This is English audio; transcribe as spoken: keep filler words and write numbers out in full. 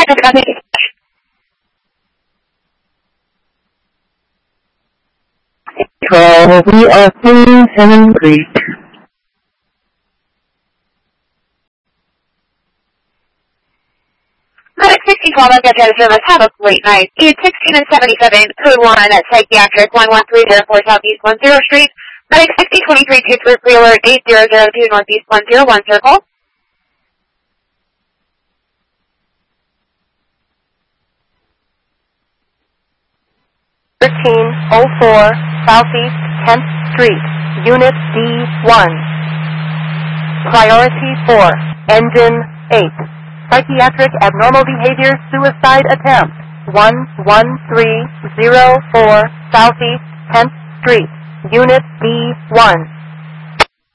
Control, we are clean and great. Medic sixteen twelve, I've got data service. Have a great night. Unit sixteen and seventy-seven, code one at Psychiatric, one one three zero four Southeast one zero Street. Medic sixteen twenty-three, two three three alert eight zero zero two Northeast one zero one Circle. thirteen oh four Southeast tenth Street, Unit D one. Priority four, Engine eight. Psychiatric abnormal behavior suicide attempt. one one three zero four Southeast tenth Street, Unit D one.